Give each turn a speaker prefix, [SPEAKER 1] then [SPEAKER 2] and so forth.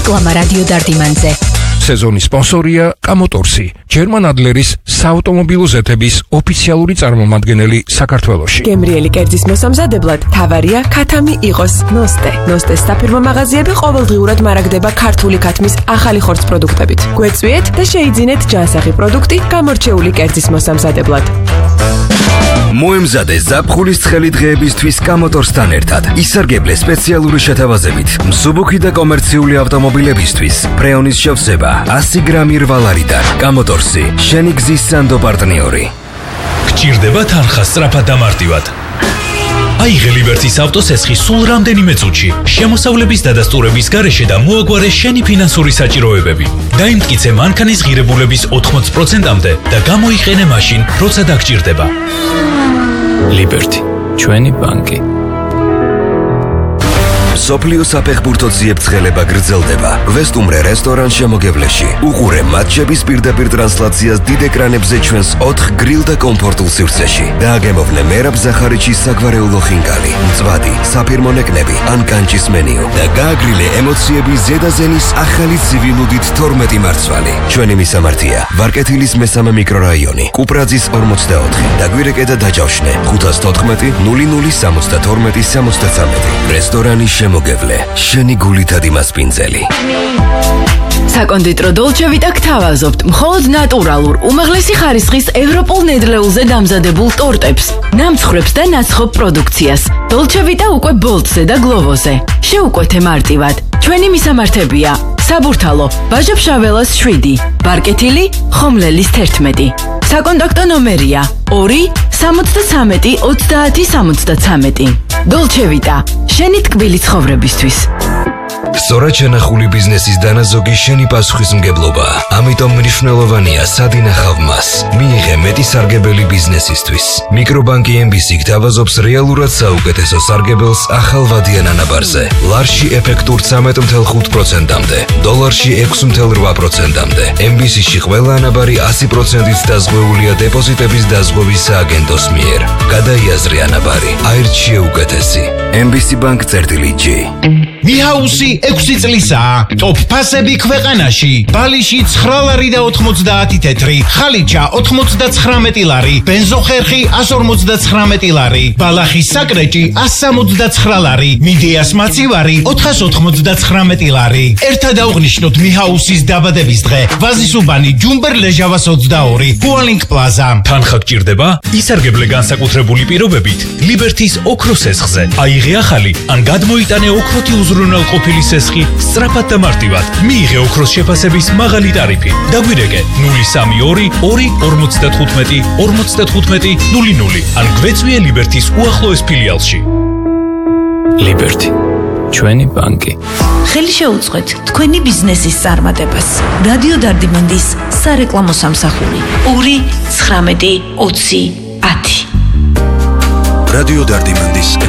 [SPEAKER 1] რეკლამა რადიო დარდიმანზე.
[SPEAKER 2] სეზონის სპონსორია კამოტორსი, ჯერმან ადლერის საავტომობილო ზეთების ოფიციალური წარმომადგენელი საქართველოში.
[SPEAKER 3] გემრიელი კერძის მოსამზადებლად თავარია ქათამი იყოს ნოსტე. ნოსტეს საფირმო მაღაზიები ყოველდღიურად მარაგდება ქართული ქათმის ახალი ხორცს პროდუქტებით. გვეწვიეთ და შეიძინეთ ჯანსაღი პროდუქტი გამორჩეული კერძის მოსამზადებლად.
[SPEAKER 4] მოემზადე ზაფხულის ცხელი დღეებისთვის კამოტორსთან ერთად. ისარგებლე სპეციალური შეთავაზებით. მსუბუქი და კომერციული ავტომობილებისთვის ფრეონის შევსება 100 გრამი რვალარიდან. კამოტორსი, შენი გზის სანდო პარტნიორი.
[SPEAKER 5] გჭირდება თანხა სწრაფად და მარტივად. აიღე ლიბერტის ავტოსესხი სულ რამდენიმე წუთში. შემოსავლების დადასტურების გარეშე და მოაგვარე შენი ფინანსური საჭიროებები. დაიმტკიცე მანქანის ღირებულების 80%-მდე და გამოიყენე მაშინ, როცა დაგჭირდება. ლიბერტი, ჩვენი ბანკი.
[SPEAKER 4] სოფლიო საფეხბურთო ძიებწყელება გრძელდება ვესტუმრე რესტორან შემოგევლეში. უყურე მატჩების პირდაპირ ტრანსლაციას დიდ ეკრანებზე ჩვენს 4 გრილ და კომფორტულ სივრცეში. დააგემოვნე მერაბ ზახარიჩის საგვარეულო ხინკალი, მწვადი, საფირმო ნეკნები ან კანჭის მენიუ და გააგრილე ემოციები ზედაზენის ახალი ცივილუდით 12 მარცვალი. ჩვენი მისამართია ვარკეთილის მესამე მიკრორაიონი, კუპრაძის 44. დაგვირეკე და დაჯავშნე 514 0072 63. რესტორანი შემოგევლე, შენი გულითადი მასპინძელი.
[SPEAKER 6] საკონდიტრო დოლჩე ვიტა გთავაზობთ მხოლოდ ნატურალურ, უმაღლესი ხარისხის ევროპულ ნედლეულზე დამზადებულ ტორტებს, ნამცხრებს და ნაცხოვ პროდუქციას. დოლჩე ვიტა უკვე ბოლტზე და გლოვოზე. შეუკვეთე მარტივად. ჩვენი მისამართებია: საბურთალო, ბაჟაფშაველას 7, ბარკეთილი, ხომლელის 11. საკონტაქტო ნომერია 2 73 30 73. დოლჩე ვიტა, შენი ტკბილი ცხოვრებისთვის.
[SPEAKER 4] სწორად შენახული ბიზნესის დანაზოგი შენი პასუხისმგებლობა. ამიტომ მნიშვნელოვანია სად ინახავ მას. მიიღე მეტი სარგებელი ბიზნესისთვის. მიკრობანკი MBC გთავაზობს რეალურად საუკეთესო სარგებელს ახალ ვადიან ანაბარზე. ლარში ეფექტურ 13.5%-მდე, დოლარში 6.8%-მდე. MBC-ში ყველა ანაბარი 100%-ით დაზღვეულია დეპოზიტების დაზღვევის სააგენტოს მიერ. გადაიაზრე ანაბარი, აირჩიე უკეთესი. MBC Bank წერტილი-G.
[SPEAKER 7] მიჰაუსი 6 წლისაა. ტოპ ფასები ქვეყანაში. ბალიში 9 ლარი და 90 თეთრი, ხალიჩა 99 ლარი, ბენზოხერხი 159 ლარი, ბალახის საკრეჭი 169 ლარი, მიდეას მაცივარი 499 ლარი. ერთად აღვნიშნოთ მიჰაუსის დაბადების დღე. ვაზისუბანი ჯუმბერ ლეჟავას 22, გუალინგ პლაზა.
[SPEAKER 5] თანხა გჭირდება? ისარგებლე განსაკუთრებული პირობებით ლიბერტის ოქროს სესხზე. აიღე ახალი ან გადმოიტანე ოქროთი უზრუნველყოფილი სესხი სწრაფად და მარტივად. მიიღე ოქროს შეფასების მაღალი ტარიფი. დაგვირეკე 032 2 55 00 ან გვეწვიე ლიბერტის უახლოეს ფილიალში.
[SPEAKER 8] ლიბერტი, ჩვენი ბანკი.
[SPEAKER 1] ხელი შეუწყეთ თქვენი ბიზნესის წარმატებას. რადიო დარდიმანდის სარეკლამო სამსახური 2 19 20 10.
[SPEAKER 4] რადიო დარდიმანდის